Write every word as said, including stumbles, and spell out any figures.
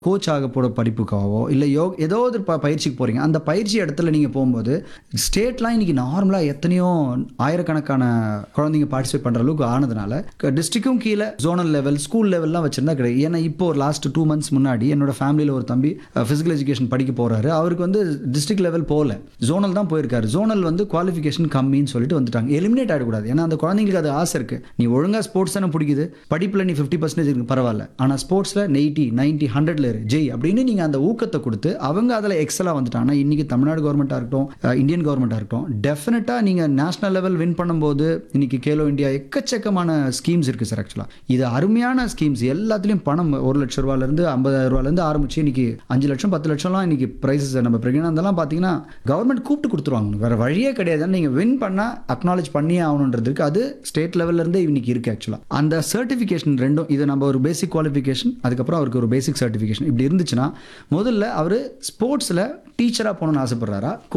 Coach ஆக போகிற படிப்புக்காகவோ இல்லை யோ ஏதோ ஒரு ப பயிற்சிக்கு போகிறீங்க. அந்த பயிற்சி இடத்துல நீங்கள் போகும்போது ஸ்டேட்லாம் இன்றைக்கி நார்மலாக எத்தனையோ ஆயிரக்கணக்கான குழந்தைங்க பார்ட்டிசிபேட் பண்ணுற அளவுக்கு ஆனதுனால டிஸ்ட்ரிக்டும் கீழே ஜோனல் லெவல் ஸ்கூல் லெவல்லாம் வச்சுருந்தா கிடையாது. ஏன்னா இப்போ ஒரு லாஸ்ட் டூ மந்த்ஸ் முன்னாடி என்னோட ஃபேமிலியில் ஒரு தம்பி ஃபிசிக்கல் எஜுகேஷன் படிக்க போகிறாரு. அவருக்கு வந்து டிஸ்ட்ரிக்ட் லெவல் போகல, ஜோனல் தான் போயிருக்காரு. ஜோனல் வந்து குவாலிஃபிகேஷன் கம்மின்னு சொல்லிட்டு வந்துட்டாங்க. எலிமினேட் ஆகிடக்கூடாது. ஏன்னா அந்த குழந்தைங்களுக்கு அது ஆசை இருக்குது. நீ ஒழுங்காக ஸ்போர்ட்ஸ் தானே பிடிக்குது, படிப்பில் நீ ஃபிஃப்டி பர்சன்டேஜ் இருக்கு பரவாயில்ல, ஆனால் ஸ்போர்ட்ஸில் எயிட்டி நைன்ட்டி ஹண்ட்ரட்ல ஜெய் அப்படின்னு நீங்கள் அந்த ஊக்கத்தை கொடுத்து அவங்க அதில் எக்ஸலாக வந்துட்டாங்கன்னா இன்னைக்கு தமிழ்நாடு கவர்மெண்ட்டாக இருக்கட்டும், இந்தியன் கவர்மெண்ட்டாக இருக்கட்டும், டெஃபினட்டாக நீங்கள் நேஷனல் லெவல் வின் பண்ணும்போது இன்னைக்கு கேலோ இந்தியா எக்கச்சக்கமான ஸ்கீம்ஸ் இருக்குது சார். ஆக்சுவலாக இது அருமையான ஸ்கீம்ஸ். எல்லாத்துலேயும் பணம் ஒரு லட்ச ரூபாயிலேருந்து ஐம்பதாயிரம் ரூபாயிலேருந்து ஆரம்பிச்சு இன்னைக்கு அஞ்சு லட்சம் பத்து லட்சம்லாம் இன்னைக்கு ப்ரைஸஸ் நம்ம பிரெக்னென்ட் அதெல்லாம் பார்த்தீங்கன்னா கவர்மெண்ட் கூப்பிட்டு கொடுத்துருவாங்க. வேறு வழியே கிடையாது. நீங்கள் வின் பண்ணால் அக்னாலேஜ் பண்ணியே ஆகணுன்றதுக்கு அது ஸ்டேட் லெவல்லேருந்தே இன்னைக்கு இருக்குது. ஆக்சுவலாக அந்த சர்டிஃபிகேஷன் ரெண்டும், இது நம்ம ஒரு பேசிக் குவாலிஃபிகேஷன், அதுக்கப்புறம் அவருக்கு ஒரு பேசிக் சர்டிஃபிகேஷன் இப்படி இருந்துச்சுன்னா முதல்ல அவர் ஸ்போர்ட்ஸில் டீச்சராக போகணுன்னு ஆசைப்படுறாரா,